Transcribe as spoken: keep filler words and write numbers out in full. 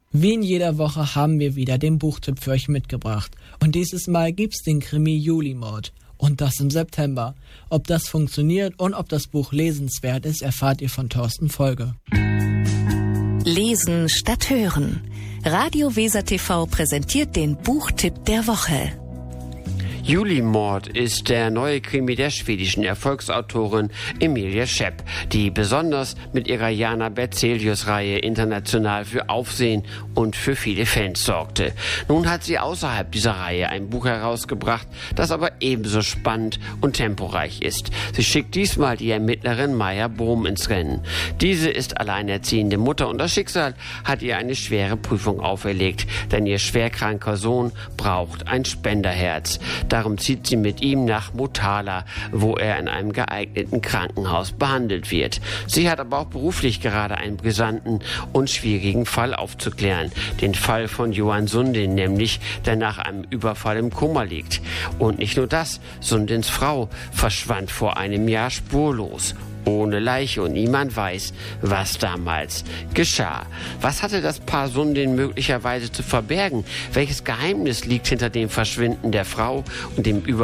Wie in jeder Woche haben wir wieder den Buchtipp für euch mitgebracht. Und dieses Mal gibt's den Krimi Julimord. Und das im September. Ob das funktioniert und ob das Buch lesenswert ist, erfahrt ihr von Thorsten Folge. Lesen statt hören. Radio Weser T V präsentiert den Buchtipp der Woche. Julimord ist der neue Krimi der schwedischen Erfolgsautorin Emilie Schepp, die besonders mit ihrer Jana Berzelius-Reihe international für Aufsehen und für viele Fans sorgte. Nun hat sie außerhalb dieser Reihe ein Buch herausgebracht, das aber ebenso spannend und temporeich ist. Sie schickt diesmal die Ermittlerin Maja Bohm ins Rennen. Diese ist alleinerziehende Mutter und das Schicksal hat ihr eine schwere Prüfung auferlegt, denn ihr schwerkranker Sohn braucht ein Spenderherz. Darum zieht sie mit ihm nach Motala, wo er in einem geeigneten Krankenhaus behandelt wird. Sie hat aber auch beruflich gerade einen brisanten und schwierigen Fall aufzuklären. Den Fall von Johan Sundin nämlich, der nach einem Überfall im Koma liegt. Und nicht nur das, Sundins Frau verschwand vor einem Jahr spurlos. Ohne Leiche und niemand weiß, was damals geschah. Was hatte das Paar Sundin möglicherweise zu verbergen? Welches Geheimnis liegt hinter dem Verschwinden der Frau und dem Überfall